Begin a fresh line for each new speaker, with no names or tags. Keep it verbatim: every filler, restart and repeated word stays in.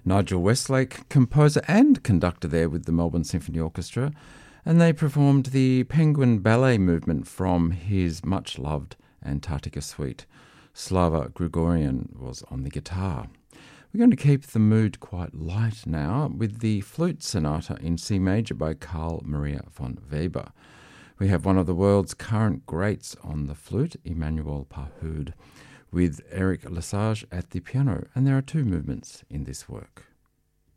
Nigel Westlake, composer and conductor there with the Melbourne Symphony Orchestra, and they performed the Penguin Ballet movement from his much-loved Antarctica Suite. Slava Grigorian was on the guitar. We're going to keep the mood quite light now with the Flute Sonata in C major by Carl Maria von Weber. We have one of the world's current greats on the flute, Emmanuel Pahud, with Eric Lesage at the piano, and there are two movements in this work.